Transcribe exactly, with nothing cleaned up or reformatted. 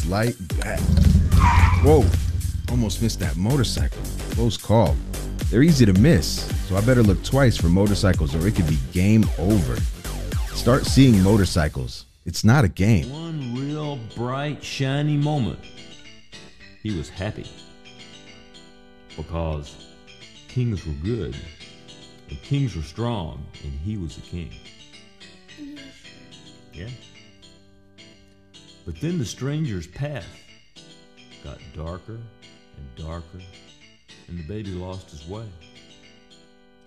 slight back. Whoa, almost missed that motorcycle. Close call. They're easy to miss, so I better look twice for motorcycles or it could be game over. Start seeing motorcycles. It's not a game. One real bright, shiny moment. He was happy. Because kings were good, and kings were strong, and he was a king. Yeah. But then the stranger's path got darker and darker, and the baby lost his way.